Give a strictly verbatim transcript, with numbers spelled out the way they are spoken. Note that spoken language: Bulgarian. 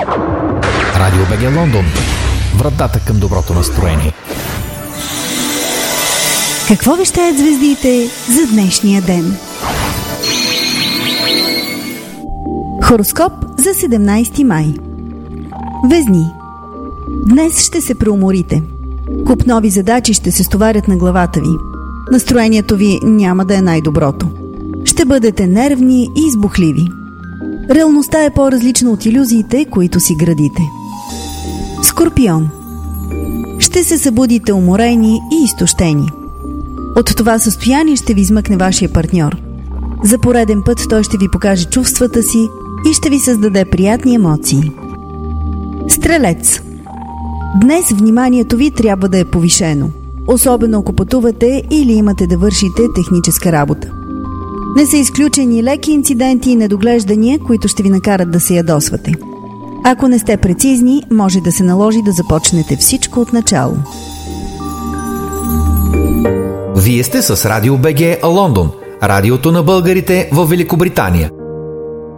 Радио БГ Лондон. Вратата към доброто настроение. Какво вещаят звездите за днешния ден? Хороскоп за седемнайсети май. Везни. Днес ще се преуморите. Куп нови задачи ще се стоварят на главата ви. Настроението ви няма да е най-доброто. Ще бъдете нервни и избухливи. Реалността е по-различна от илюзиите, които си градите. Скорпион. Ще се събудите уморени и изтощени. От това състояние ще ви измъкне вашия партньор. За пореден път той ще ви покаже чувствата си и ще ви създаде приятни емоции. Стрелец. Днес вниманието ви трябва да е повишено, особено ако пътувате или имате да вършите техническа работа. Не са изключени леки инциденти и недоглеждания, които ще ви накарат да се ядосвате. Ако не сте прецизни, може да се наложи да започнете всичко от начало. Вие сте с Радио БГ Лондон, радиото на българите в Великобритания.